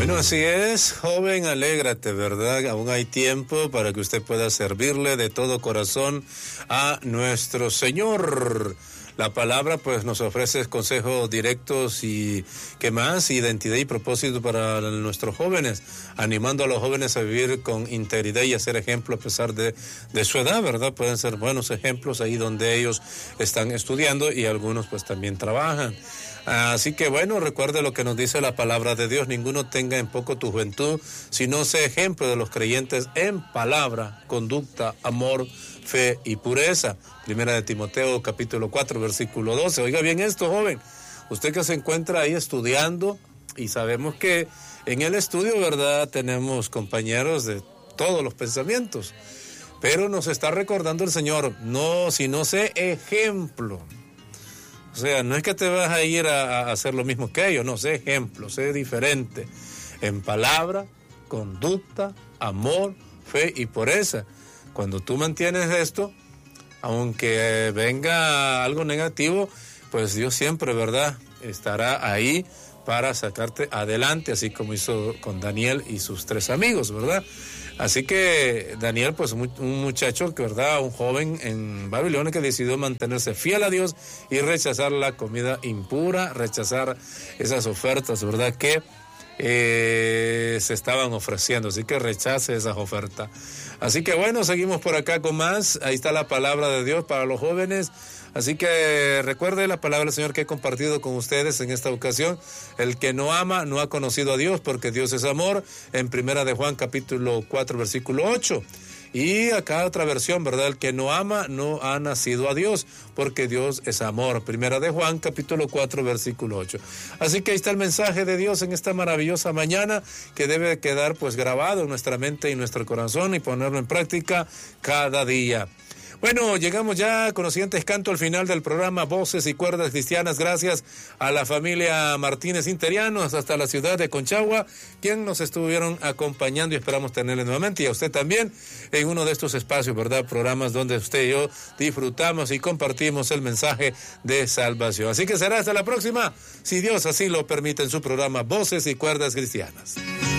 Bueno, así es, joven, alégrate, ¿verdad? Aún hay tiempo para que usted pueda servirle de todo corazón a nuestro Señor. La palabra pues nos ofrece consejos directos y ¿qué más? Identidad y propósito para nuestros jóvenes, animando a los jóvenes a vivir con integridad y a ser ejemplo a pesar de su edad, ¿verdad? Pueden ser buenos ejemplos ahí donde ellos están estudiando y algunos pues también trabajan. Así que bueno, recuerde lo que nos dice la palabra de Dios: ninguno tenga en poco tu juventud, sino sea ejemplo de los creyentes en palabra, conducta, amor, fe y pureza. Primera de Timoteo, capítulo 4, versículo 12. Oiga bien esto, joven. Usted que se encuentra ahí estudiando, y sabemos que en el estudio, ¿verdad?, tenemos compañeros de todos los pensamientos. Pero nos está recordando el Señor, no, sino sé ejemplo. O sea, no es que te vas a ir a hacer lo mismo que ellos, no, sé ejemplo, sé diferente. En palabra, conducta, amor, fe y pureza. Cuando tú mantienes esto, aunque venga algo negativo, pues Dios siempre, ¿verdad?, estará ahí para sacarte adelante, así como hizo con Daniel y sus 3 amigos, ¿verdad? Así que Daniel, pues un muchacho, ¿verdad?, un joven en Babilonia que decidió mantenerse fiel a Dios y rechazar la comida impura, rechazar esas ofertas, ¿verdad?, que se estaban ofreciendo. Así que rechace esas ofertas. Así que bueno, seguimos por acá con más. Ahí está la palabra de Dios para los jóvenes. Así que recuerde la palabra del Señor que he compartido con ustedes en esta ocasión: el que no ama no ha conocido a Dios, porque Dios es amor, en Primera de Juan capítulo 4 versículo 8. Y acá otra versión, ¿verdad? El que no ama no ha nacido a Dios, porque Dios es amor. Primera de Juan capítulo 4 versículo 8. Así que ahí está el mensaje de Dios en esta maravillosa mañana, que debe quedar pues grabado en nuestra mente y nuestro corazón y ponerlo en práctica cada día. Bueno, llegamos ya con los siguientes cantos al final del programa Voces y Cuerdas Cristianas. Gracias a la familia Martínez Interianos hasta la ciudad de Conchagua, quien nos estuvieron acompañando, y esperamos tenerle nuevamente, y a usted también en uno de estos espacios, ¿verdad? Programas donde usted y yo disfrutamos y compartimos el mensaje de salvación. Así que será hasta la próxima, si Dios así lo permite, en su programa Voces y Cuerdas Cristianas.